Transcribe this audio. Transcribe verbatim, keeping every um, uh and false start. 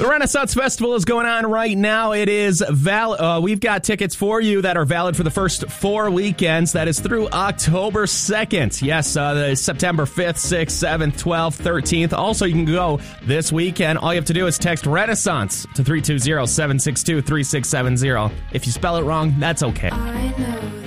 The Renaissance Festival is going on right now. It is val- uh, we've got tickets for you that are valid for the first four weekends. That is through October second. Yes, uh, the September fifth, sixth, seventh, twelfth, thirteenth. Also, you can go this weekend. All you have to do is text Renaissance to three two zero, seven six two, three six seven zero. If you spell it wrong, that's okay. I know